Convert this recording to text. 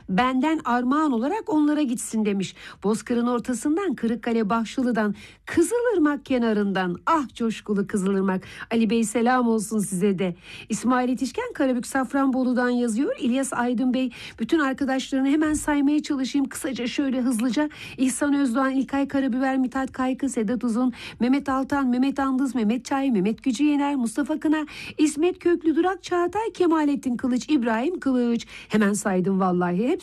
Benden armağan olarak onlara gitsin demiş. Bozkır'ın ortasından, Kırıkkale Bahçılı'dan, Kızılırmak kenarından. Ah coşkulu Kızılırmak. Ali Bey selam olsun size de. İsmail Yetişken Karabük Safranbolu'dan yazıyor. İlyas Aydın Bey, bütün arkadaşlarını hemen saymaya çalışayım. Kısaca şöyle hızlıca: İhsan Özdoğan, İlkay Karabüver, Mithat Kaykı, Sedat Uzun, Mehmet Altan, Mehmet Andız, Mehmet Çay, Mehmet Gücü Yener, Mustafa Kınar, İsmet Köklü Durak, Çağatay, Kemalettin Kılıç, İbrahim Kılıç. Hemen saydım vallahi hepsi.